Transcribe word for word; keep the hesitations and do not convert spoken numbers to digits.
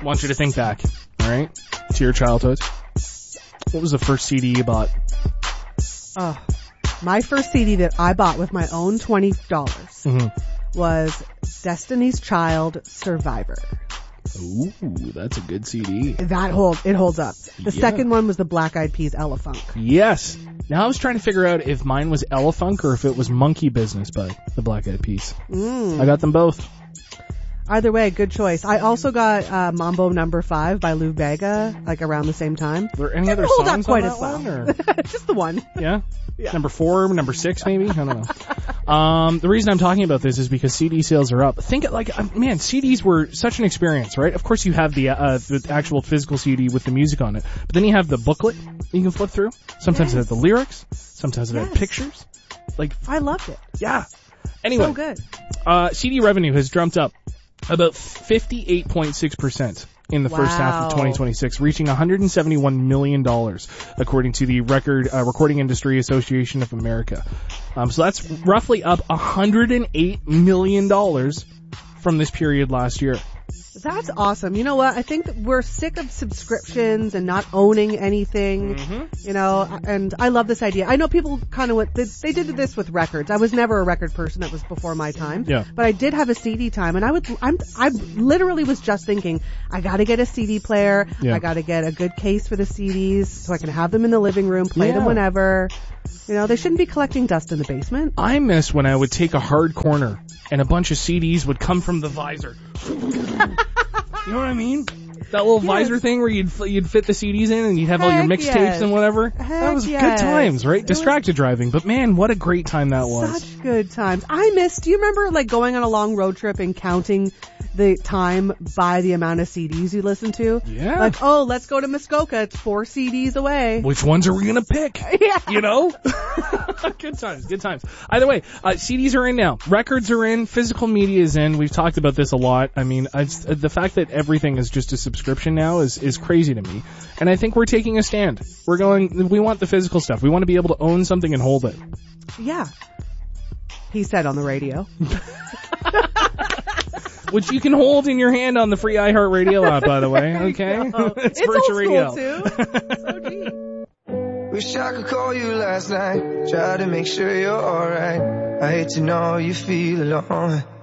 I want you to think back, all right, to your childhood. What was the first C D you bought? Oh, my first C D that I bought with my own twenty dollars Mm-hmm. was Destiny's Child Survivor. Ooh, that's a good C D. That hold it holds up. The Yeah. second one was the Black Eyed Peas Elefunk. Yes. Now I was trying to figure out if mine was Elefunk or if it was Monkey Business by the Black Eyed Peas. Mm. I got them both. Either way, good choice. I also got uh, Mambo Number Five by Lou Bega, like around the same time. Were there any other Hold songs up quite on as that well. one? Or? Just the one. Yeah? Yeah. Number four, number six maybe? I don't know. Um, the reason I'm talking about this is because C D sales are up. Think, like, uh, man, C Ds were such an experience, right? Of course you have the, uh, the actual physical C D with the music on it, but then you have the booklet you can flip through. Sometimes Yes. it has the lyrics. Sometimes it Yes. has pictures. Like, I loved it. yeah. Anyway, So good. uh, C D revenue has jumped up about fifty-eight point six percent in the first half Wow. of twenty twenty-six, reaching one hundred seventy-one million dollars, according to the Record uh, Recording Industry Association of America. Um, so that's roughly up one hundred eight million dollars from this period last year. That's awesome. You know what? I think that we're sick of subscriptions and not owning anything, Mm-hmm. you know, and I love this idea. I know people kind of what, they, they did this with records. I was never a record person. That was before my time. Yeah. But I did have a C D time, and I would, I'm, I literally was just thinking, I gotta get a C D player. Yeah. I gotta get a good case for the C Ds so I can have them in the living room, play them Yeah. whenever. You know, they shouldn't be collecting dust in the basement. I miss when I would take a hard corner and a bunch of C Ds would come from the visor. You know what I mean? That little Yes. visor thing where you'd you'd fit the C Ds in and you'd have all your Heck mixtapes yes. and whatever. Heck That was yes. good times, right? It was- Distracted driving, but man, what a great time that was. Such good times. I miss, do you remember like going on a long road trip and counting the time by the amount of C Ds you listen to? Yeah. Like, oh, let's go to Muskoka. It's four C Ds away. Which ones are we gonna pick? Yeah. You know? Good times, good times. Either way, uh, C Ds are in now. Records are in. Physical media is in. We've talked about this a lot. I mean, I, the fact that everything is just a subscription now is, is crazy to me. And I think we're taking a stand. We're going, we want the physical stuff. We want to be able to own something and hold it. Yeah. He said on the radio. Which you can hold in your hand on the free iHeartRadio app, by the way. Okay? It's, Virtual old school Radio. too. So deep. Wish I could call you last night, try to make sure you're alright. I hate to know you feel alone.